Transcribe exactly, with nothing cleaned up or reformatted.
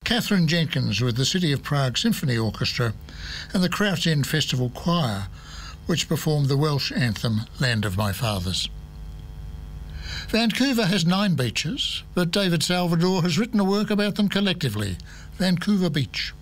Catherine Jenkins with the City of Prague Symphony Orchestra and the Crouch End Festival Choir, which performed the Welsh anthem Land of My Fathers. Vancouver has nine beaches, but David Salvador has written a work about them collectively, Vancouver Beach.